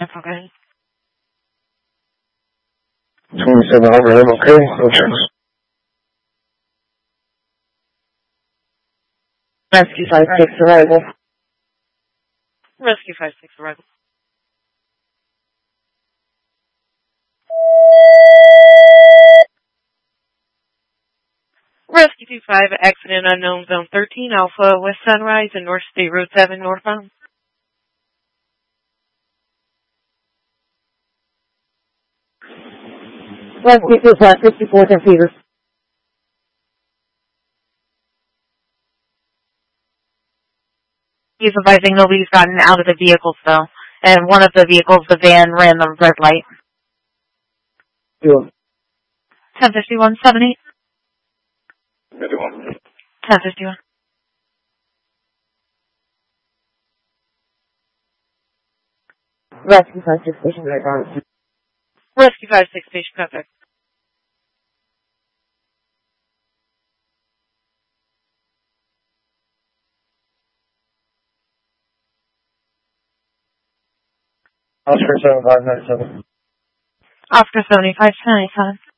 That's okay. 2700, I'm okay. No checks. Rescue 5-6 arrival. Rescue 5-6 arrival. Rescue 25, accident unknown zone 13, Alpha West Sunrise and North State Road 7 northbound. Rescue 25, 54th and Cedar. He's advising nobody's gotten out of the vehicles though. And one of the vehicles, the van, ran the red light. 1051, 78. 1051. Rescue 5-6 station right on. Rescue 5-6 station contact. Oscar 7597. Oscar 75, 77.